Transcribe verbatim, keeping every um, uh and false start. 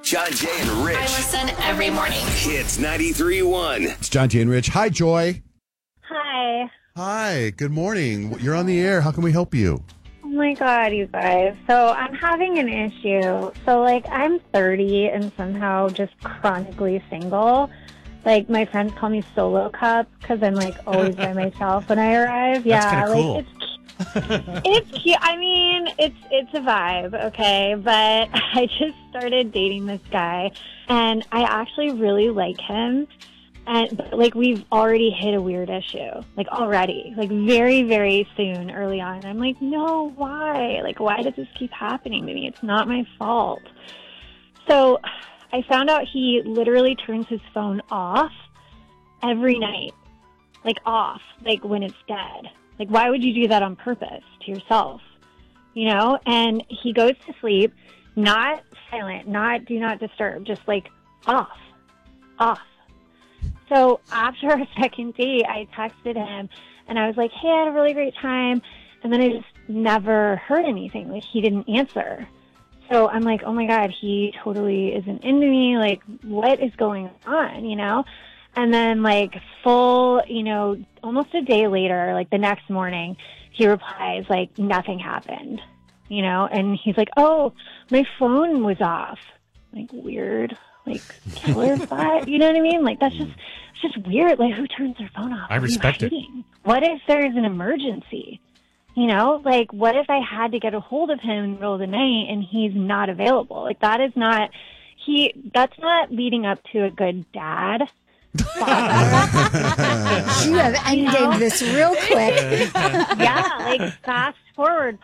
John, Jay, and Rich. I listen every morning. Hits ninety-three point one. It's John, Jay, and Rich. Hi, Joy. Hi. Hi, good morning. You're on the air. How can we help you? Oh my God, you guys. So I'm having an issue. So, like, I'm thirty and somehow just chronically single. Like, my friends call me Solo Cup because I'm, like, always by myself when I arrive. Yeah, That's kinda cool. like, it's It's cute. I mean, it's it's a vibe, okay? But I just started dating this guy, and I actually really like him. And but, like, we've already hit a weird issue, like already, like very, very soon, early on. I'm like, no, why? Like, why does this keep happening to me? It's not my fault. So I found out he literally turns his phone off every night, like off, like when it's dead. Like, why would you do that on purpose to yourself? You know? And he goes to sleep, not silent, not do not disturb, just like off, off. So after our second date, I texted him and I was like, hey, I had a really great time. And then I just never heard anything. Like, he didn't answer. So I'm like, oh my God, he totally isn't into me. Like, what is going on, you know? And then, like, full, you know, almost a day later, like the next morning, he replies, like, nothing happened, you know? And he's like, oh, my phone was off. Like, weird. Like, killer thought, you know what I mean? Like, that's just, it's just weird. Like, who turns their phone off? I respect it. What if there's an emergency? You know, like, what if I had to get a hold of him in the middle of the night and he's not available? Like, that is not, he, that's not leading up to a good dad. You have ended this real quick. Yeah, like, fast forward